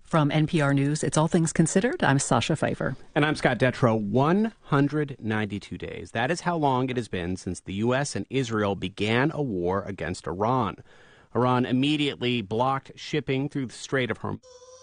From NPR News, it's All Things Considered. I'm Sasha Pfeiffer. And I'm Scott Detrow. 192 days. That is how long it has been since the U.S. and Israel began a war against Iran. Iran immediately blocked shipping through the Strait of Hormuz.